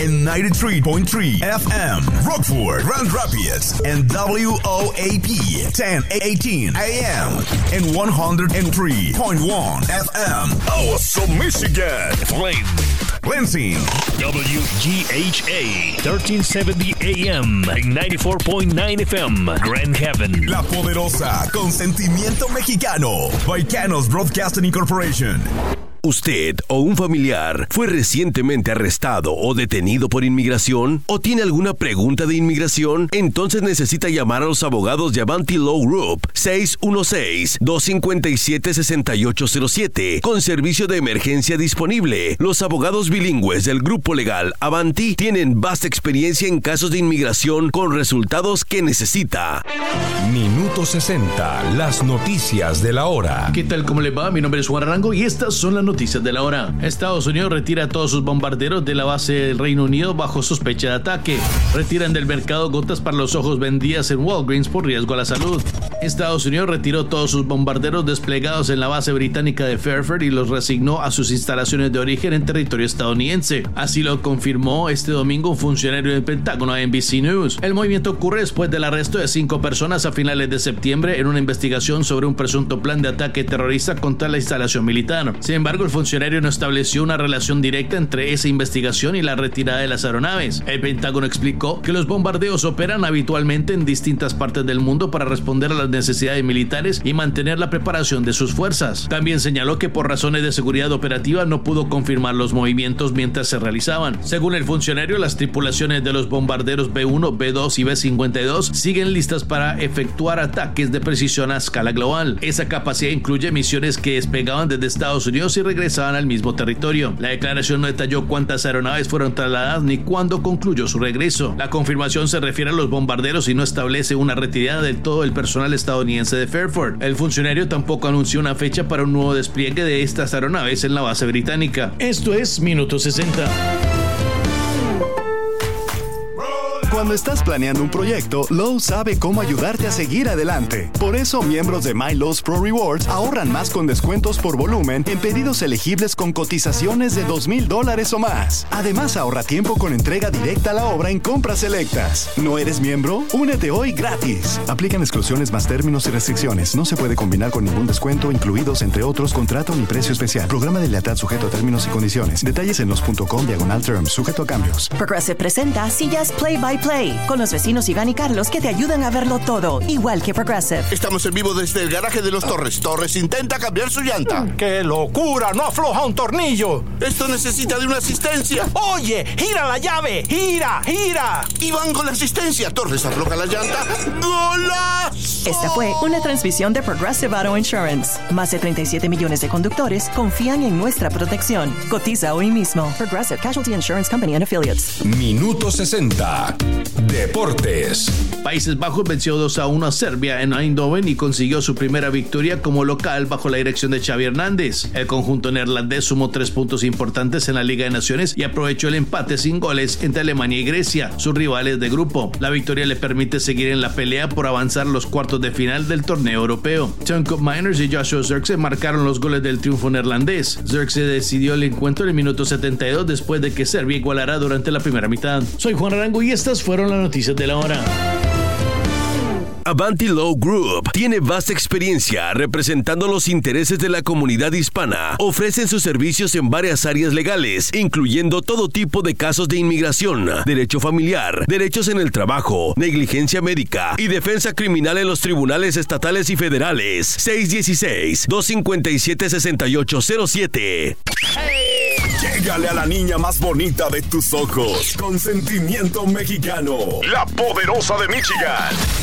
en 93.3 FM, Rockford, Grand Rapids, and WOAP 1018 AM, and 103.1 FM, Awesome, Michigan, Flint, Lansing, WGHA 1370 AM, and 94.9 FM, Grand Haven, La Poderosa, con sentimiento mexicano, by Canos Broadcasting Incorporation. ¿Usted o un familiar fue recientemente arrestado o detenido por inmigración? ¿O tiene alguna pregunta de inmigración? Entonces necesita llamar a los abogados de Avanti Law Group 616-257-6807 con servicio de emergencia disponible. Los abogados bilingües del grupo legal Avanti tienen vasta experiencia en casos de inmigración con resultados que necesita. Minuto 60, las noticias de la hora. ¿Qué tal? ¿Cómo le va? Mi nombre es Juan Arango y estas son las noticias de la hora. Estados Unidos retira a todos sus bombarderos de la base del Reino Unido bajo sospecha de ataque. Retiran del mercado gotas para los ojos vendidas en Walgreens por riesgo a la salud. Estados Unidos retiró todos sus bombarderos desplegados en la base británica de Fairfield y los reasignó a sus instalaciones de origen en territorio estadounidense. Así lo confirmó este domingo un funcionario del Pentágono a NBC News. El movimiento ocurre después del arresto de 5 personas a finales de septiembre en una investigación sobre un presunto plan de ataque terrorista contra la instalación militar. Sin embargo, el funcionario no estableció una relación directa entre esa investigación y la retirada de las aeronaves. El Pentágono explicó que los bombardeos operan habitualmente en distintas partes del mundo para responder a las necesidades militares y mantener la preparación de sus fuerzas. También señaló que por razones de seguridad operativa no pudo confirmar los movimientos mientras se realizaban. Según el funcionario, las tripulaciones de los bombarderos B-1, B-2 y B-52 siguen listas para efectuar ataques de precisión a escala global. Esa capacidad incluye misiones que despegaban desde Estados Unidos y regresaban al mismo territorio. La declaración no detalló cuántas aeronaves fueron trasladadas ni cuándo concluyó su regreso. La confirmación se refiere a los bombarderos y no establece una retirada del todo del personal estadounidense de Fairfield. El funcionario tampoco anunció una fecha para un nuevo despliegue de estas aeronaves en la base británica. Esto es Minuto 60. Cuando estás planeando un proyecto, Lowe's sabe cómo ayudarte a seguir adelante. Por eso, miembros de My Lowe's Pro Rewards ahorran más con descuentos por volumen en pedidos elegibles con cotizaciones de $2,000 o más. Además, ahorra tiempo con entrega directa a la obra en compras selectas. ¿No eres miembro? Únete hoy gratis. Aplican exclusiones más términos y restricciones. No se puede combinar con ningún descuento, incluidos, entre otros, contrato ni precio especial. Programa de lealtad sujeto a términos y condiciones. Detalles en los.com/terms, sujeto a cambios. Progressive presenta Sillas Play by Play con los vecinos Iván y Carlos que te ayudan a verlo todo, igual que Progressive. Estamos en vivo desde el garaje de los Torres. Torres intenta cambiar su llanta. ¡Qué locura! ¡No afloja un tornillo! Esto necesita de una asistencia. ¡Oye! ¡Gira la llave! ¡Gira! ¡Gira! Y van con la asistencia. Torres afloja la llanta. ¡Golazo! Esta fue una transmisión de Progressive Auto Insurance. Más de 37 millones de conductores confían en nuestra protección. Cotiza hoy mismo. Progressive Casualty Insurance Company and Affiliates. Minuto 60. Deportes. Países Bajos venció 2-1 a Serbia en Eindhoven y consiguió su primera victoria como local bajo la dirección de Xavi Hernández. El conjunto neerlandés sumó 3 puntos importantes en la Liga de Naciones y aprovechó el empate sin goles entre Alemania y Grecia, sus rivales de grupo. La victoria le permite seguir en la pelea por avanzar a los cuartos de final del torneo europeo. Tunko Miners y Joshua Zirkzee marcaron los goles del triunfo neerlandés. Zirkzee decidió el encuentro en el minuto 72 después de que Serbia igualara durante la primera mitad. Soy Juan Arango y estas fueron las noticias de la hora. Avanti Law Group tiene vasta experiencia representando los intereses de la comunidad hispana. Ofrecen sus servicios en varias áreas legales, incluyendo todo tipo de casos de inmigración, derecho familiar, derechos en el trabajo, negligencia médica y defensa criminal en los tribunales estatales y federales. 616-257-6807. Llégale a la niña más bonita de tus ojos con sentimiento mexicano. La Poderosa de Michigan.